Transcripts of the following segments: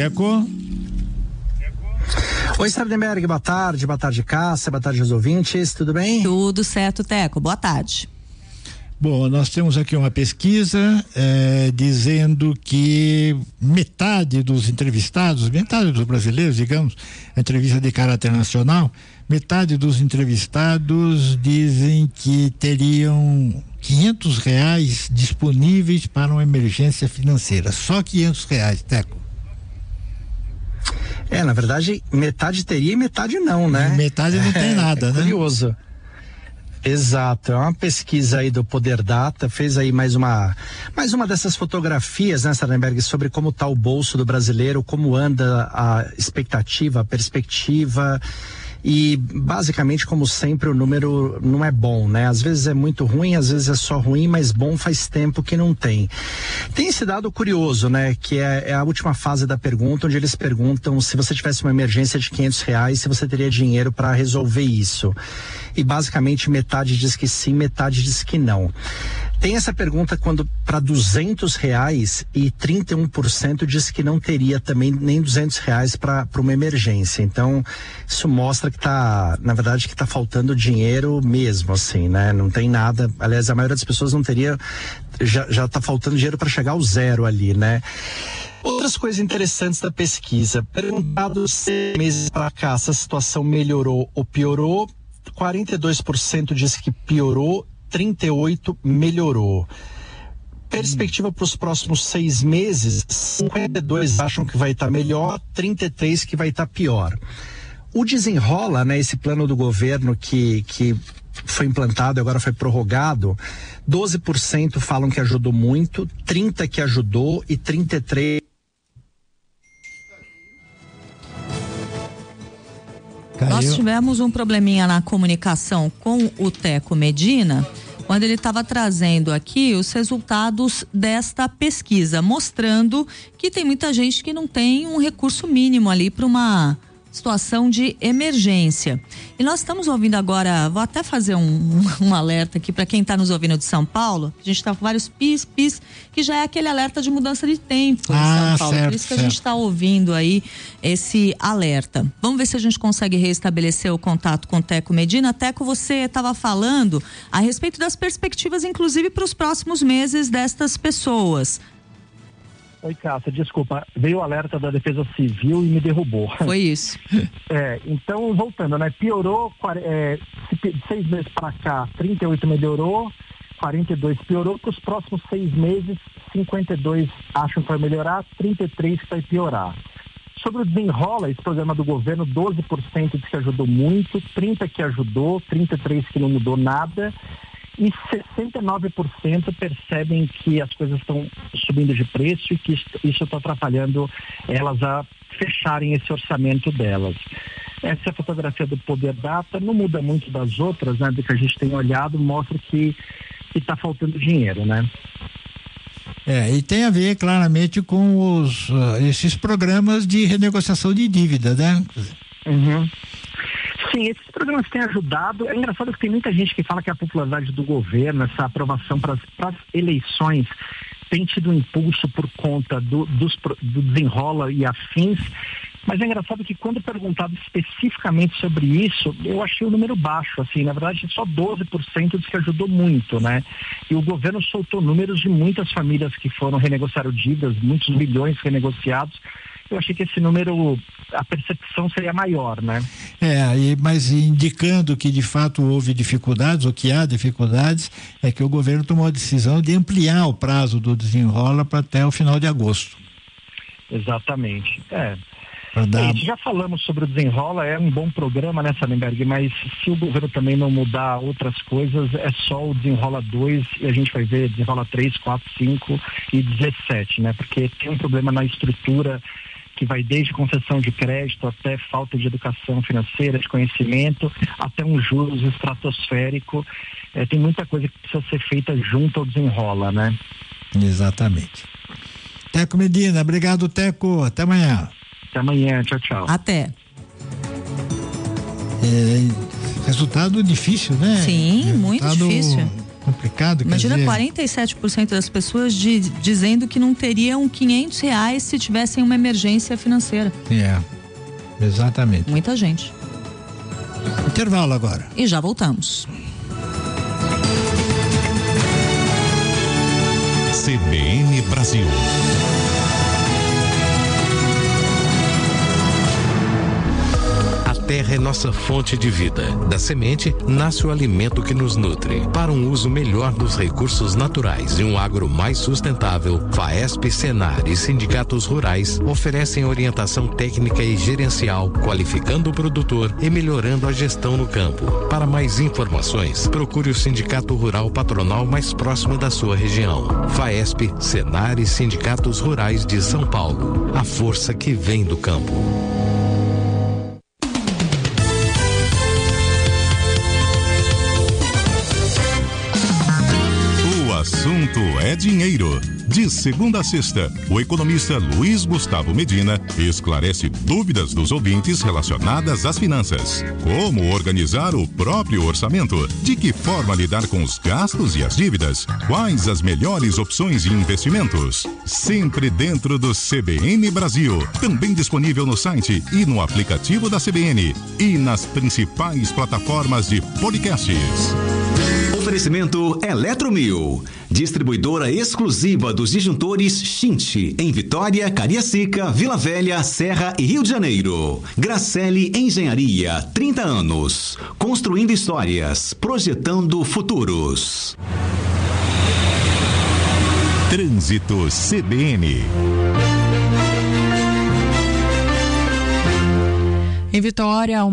Teco. Oi, Sardenberg, boa tarde, Cássia, boa tarde aos ouvintes, tudo bem? Tudo certo, Teco, boa tarde. Bom, nós temos aqui uma pesquisa dizendo que metade dos entrevistados, metade dos brasileiros, digamos, a entrevista de caráter nacional, metade dos entrevistados dizem que teriam R$500 disponíveis para uma emergência financeira. Só R$500, Teco. Na verdade, metade teria e metade não, né? Metade não tem nada, né? Curioso. Exato, é uma pesquisa aí do Poder Data, fez aí mais uma dessas fotografias, né, Sardenberg, sobre como está o bolso do brasileiro, como anda a expectativa, a perspectiva. E basicamente, como sempre, o número não é bom, né? Às vezes é muito ruim, às vezes é só ruim, mas bom faz tempo que não tem. Tem esse dado curioso, né? Que é a última fase da pergunta, onde eles perguntam se você tivesse uma emergência de R$500, se você teria dinheiro para resolver isso. E basicamente metade diz que sim, metade diz que não. Tem essa pergunta quando para R$200 e 31% diz que não teria também nem R$200 para uma emergência. Então, isso mostra que na verdade, que tá faltando dinheiro mesmo, assim, né? Não tem nada. Aliás, a maioria das pessoas não teria, já tá faltando dinheiro para chegar ao zero ali, né? Outras coisas interessantes da pesquisa. Perguntado 6 meses para cá se a situação melhorou ou piorou, 42% diz que piorou, 38% melhorou. Perspectiva para os próximos 6 meses, 52% acham que vai estar melhor, 33% que vai estar pior. O Desenrola, né, esse plano do governo que foi implantado e agora foi prorrogado, 12% falam que ajudou muito, 30% que ajudou e 33%. Nós tivemos um probleminha na comunicação com o Teco Medina, quando ele estava trazendo aqui os resultados desta pesquisa, mostrando que tem muita gente que não tem um recurso mínimo ali para uma situação de emergência. E nós estamos ouvindo agora, vou até fazer um alerta aqui para quem está nos ouvindo de São Paulo. A gente está com vários pis, que já é aquele alerta de mudança de tempo em São Paulo. Certo, por isso que a gente está ouvindo aí esse alerta. Vamos ver se a gente consegue restabelecer o contato com o Teco Medina. Teco, você estava falando a respeito das perspectivas, inclusive para os próximos meses destas pessoas. Oi, Cássia, desculpa, veio o alerta da Defesa Civil e me derrubou. Foi isso. Então, voltando, né? Piorou, 6 meses para cá, 38 melhorou, 42 piorou. Para os próximos 6 meses, 52 acham que vai melhorar, 33 que vai piorar. Sobre o Desenrola, esse programa do governo, 12% diz que ajudou muito, 30% que ajudou, 33% que não mudou nada. E 69% percebem que as coisas estão subindo de preço e que isso está atrapalhando elas a fecharem esse orçamento delas. Essa é a fotografia do Poder Data, não muda muito das outras, né, do que a gente tem olhado, mostra que está faltando dinheiro, né? E tem a ver claramente com esses programas de renegociação de dívida, né? Uhum. Sim, esses programas têm ajudado. É engraçado que tem muita gente que fala que a popularidade do governo, essa aprovação para as eleições, tem tido um impulso por conta do Desenrola e afins. Mas é engraçado que quando perguntado especificamente sobre isso, eu achei o número baixo, assim, na verdade só 12% diz que ajudou muito, né? E o governo soltou números de muitas famílias que foram renegociar dívidas, muitos milhões renegociados. Eu achei que esse número, a percepção seria maior, né? Mas indicando que de fato houve dificuldades, ou que há dificuldades, é que o governo tomou a decisão de ampliar o prazo do Desenrola para até o final de agosto. Exatamente, já falamos sobre o Desenrola, é um bom programa, né, Sardenberg, mas se o governo também não mudar outras coisas, é só o Desenrola 2 e a gente vai ver Desenrola 3, 4, 5 e 17, né, porque tem um problema na estrutura que vai desde concessão de crédito até falta de educação financeira, de conhecimento, até um juros estratosférico. Tem muita coisa que precisa ser feita junto ao Desenrola, né? Exatamente. Teco Medina, obrigado, Teco. Até amanhã. Até amanhã, tchau, tchau. Até. Resultado difícil, né? Sim, muito difícil. complicado. Imagina 47% das pessoas dizendo que não teriam R$500 se tivessem uma emergência financeira. Exatamente. Muita gente. Intervalo agora. E já voltamos. CBN Brasil. A terra é nossa fonte de vida. Da semente nasce o alimento que nos nutre. Para um uso melhor dos recursos naturais e um agro mais sustentável, FAESP, Senar e sindicatos rurais oferecem orientação técnica e gerencial, qualificando o produtor e melhorando a gestão no campo. Para mais informações, procure o Sindicato Rural Patronal mais próximo da sua região. FAESP, Senar e sindicatos rurais de São Paulo. A força que vem do campo. O assunto é dinheiro. De segunda a sexta, o economista Luiz Gustavo Medina esclarece dúvidas dos ouvintes relacionadas às finanças. Como organizar o próprio orçamento? De que forma lidar com os gastos e as dívidas? Quais as melhores opções de investimentos? Sempre dentro do CBN Brasil. Também disponível no site e no aplicativo da CBN. E nas principais plataformas de podcasts. Oferecimento Eletromil, distribuidora exclusiva dos disjuntores Xinte, em Vitória, Cariacica, Vila Velha, Serra e Rio de Janeiro. Gracelli Engenharia, 30 anos. Construindo histórias, projetando futuros. Trânsito CBN. Em Vitória,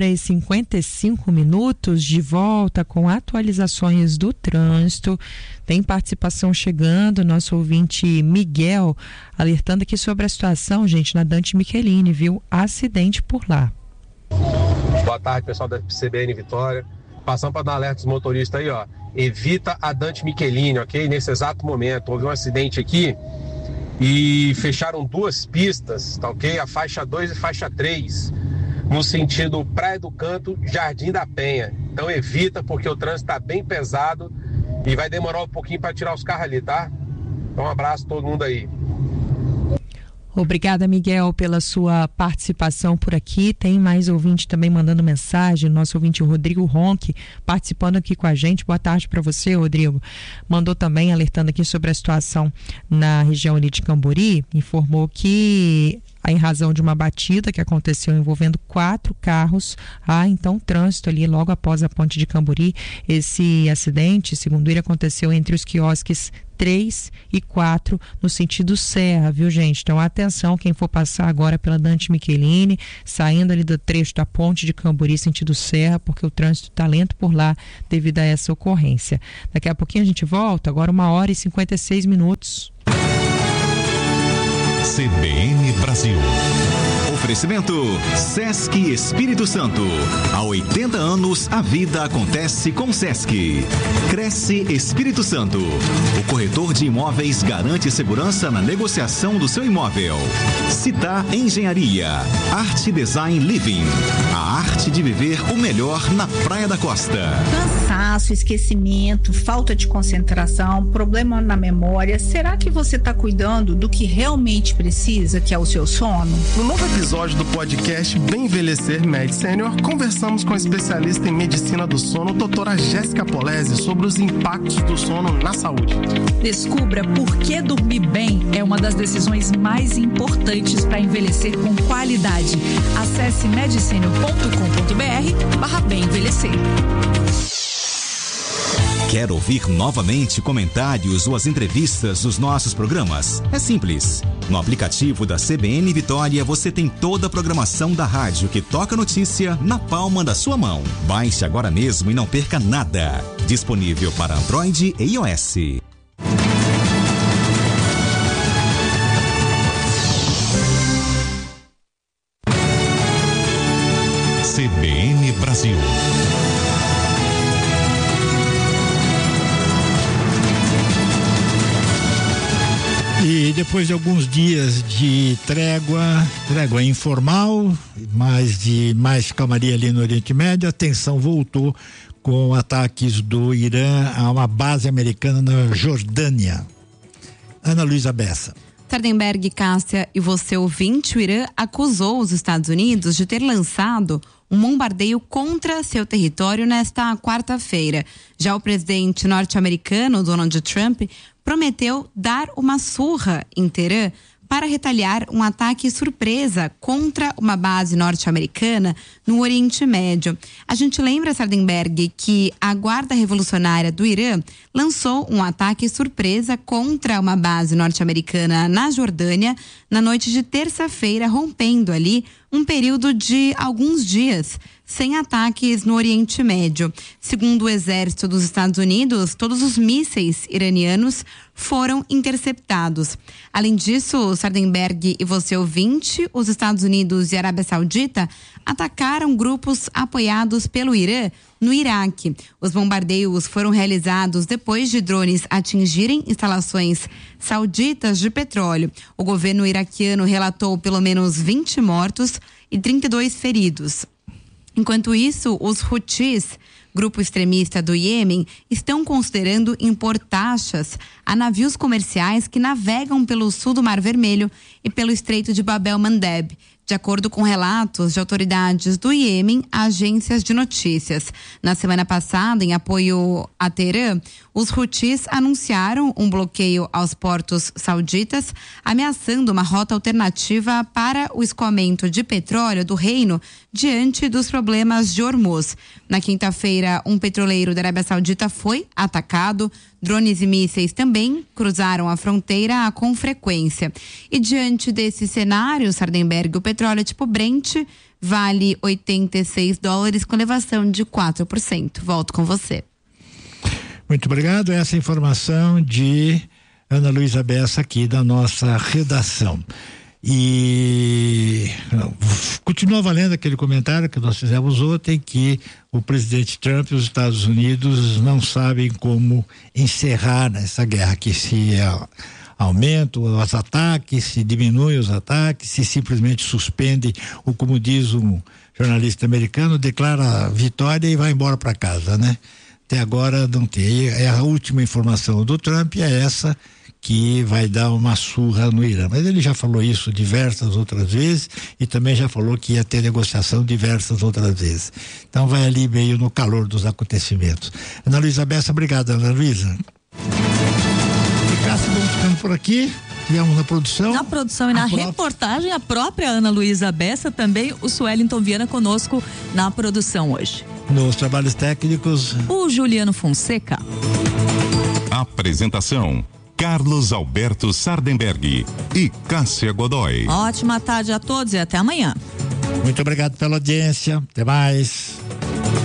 1h55, de volta com atualizações do trânsito. Tem participação chegando, nosso ouvinte Miguel, alertando aqui sobre a situação, gente, na Dante Michelini, viu? Acidente por lá. Boa tarde, pessoal da CBN Vitória. Passando para dar alerta dos motoristas aí, ó. Evita a Dante Michelini, ok? Nesse exato momento, houve um acidente aqui e fecharam 2 pistas, tá ok? A faixa 2 e faixa 3. No sentido Praia do Canto, Jardim da Penha. Então evita, porque o trânsito está bem pesado e vai demorar um pouquinho para tirar os carros ali, tá? Então um abraço a todo mundo aí. Obrigada, Miguel, pela sua participação por aqui. Tem mais ouvinte também mandando mensagem, nosso ouvinte Rodrigo Ronque participando aqui com a gente. Boa tarde para você, Rodrigo. Mandou também alertando aqui sobre a situação na região ali de Cambori, informou que em razão de uma batida que aconteceu envolvendo 4 carros, então trânsito ali logo após a ponte de Cambori. Esse acidente, segundo ele, aconteceu entre os quiosques 3 e 4 no sentido Serra, viu, gente? Então atenção, quem for passar agora pela Dante Michelini, saindo ali do trecho da ponte de Cambori sentido Serra, porque o trânsito está lento por lá devido a essa ocorrência. Daqui a pouquinho a gente volta, agora 1h56. CBN Brasil. Oferecimento Sesc Espírito Santo. Há 80 anos a vida acontece com Sesc. Cresce Espírito Santo. O corretor de imóveis garante segurança na negociação do seu imóvel. Citar Engenharia. Arte Design Living. A arte de viver o melhor na Praia da Costa. Cansaço, esquecimento, falta de concentração, problema na memória. Será que você está cuidando do que realmente precisa, que é o seu sono? No novo episódio do podcast Bem Envelhecer Med Senior, conversamos com a especialista em medicina do sono, doutora Jéssica Polese, sobre os impactos do sono na saúde. Descubra por que dormir bem é uma das decisões mais importantes para envelhecer com qualidade. Acesse medsenior.com.br/bem envelhecer. Quer ouvir novamente comentários ou as entrevistas dos nossos programas? É simples. No aplicativo da CBN Vitória você tem toda a programação da rádio que toca notícia na palma da sua mão. Baixe agora mesmo e não perca nada. Disponível para Android e iOS. CBN Brasil. E depois de alguns dias de trégua informal, mais calmaria ali no Oriente Médio, a tensão voltou com ataques do Irã a uma base americana na Jordânia. Ana Luísa Bessa. Sardenberg, Cássia e você ouvinte, o Irã acusou os Estados Unidos de ter lançado um bombardeio contra seu território nesta quarta-feira. Já o presidente norte-americano, Donald Trump, prometeu dar uma surra em Teherã para retaliar um ataque surpresa contra uma base norte-americana no Oriente Médio. A gente lembra, Sardenberg, que a Guarda Revolucionária do Irã lançou um ataque surpresa contra uma base norte-americana na Jordânia na noite de terça-feira, rompendo ali um período de alguns dias sem ataques no Oriente Médio. Segundo o exército dos Estados Unidos, todos os mísseis iranianos foram interceptados. Além disso, Sardenberg e você ouvinte, os Estados Unidos e a Arábia Saudita atacaram grupos apoiados pelo Irã no Iraque. Os bombardeios foram realizados depois de drones atingirem instalações sauditas de petróleo. O governo iraquiano relatou pelo menos 20 mortos e 32 feridos. Enquanto isso, os Houthis, grupo extremista do Iêmen, estão considerando impor taxas a navios comerciais que navegam pelo sul do Mar Vermelho e pelo Estreito de Bab el-Mandeb, de acordo com relatos de autoridades do Iêmen a agências de notícias. Na semana passada, em apoio a Teherã, os Houthis anunciaram um bloqueio aos portos sauditas, ameaçando uma rota alternativa para o escoamento de petróleo do reino diante dos problemas de Hormuz. Na quinta-feira, um petroleiro da Arábia Saudita foi atacado. Drones e mísseis também cruzaram a fronteira com frequência. E diante desse cenário, Sardenberg, o petróleo tipo Brent vale $86 com elevação de 4%. Volto com você. Muito obrigado. Essa informação de Ana Luísa Bessa aqui da nossa redação. E continua valendo aquele comentário que nós fizemos ontem, que o presidente Trump e os Estados Unidos não sabem como encerrar essa guerra, que se aumentam os ataques, se diminuem os ataques, se simplesmente suspende, ou como diz um jornalista americano, declara a vitória e vai embora para casa, né? Até agora não tem. A última informação do Trump é essa, que vai dar uma surra no Irã. Mas ele já falou isso diversas outras vezes e também já falou que ia ter negociação diversas outras vezes. Então vai ali meio no calor dos acontecimentos. Ana Luísa Bessa, obrigado, Ana Luísa. E Cássio, vamos ficando por aqui. Tivemos na produção. Na produção e na reportagem, a própria Ana Luísa Bessa, também o Suelinton Viana conosco na produção hoje. Nos trabalhos técnicos, o Juliano Fonseca. Apresentação: Carlos Alberto Sardenberg e Cássia Godoy. Ótima tarde a todos e até amanhã. Muito obrigado pela audiência. Até mais.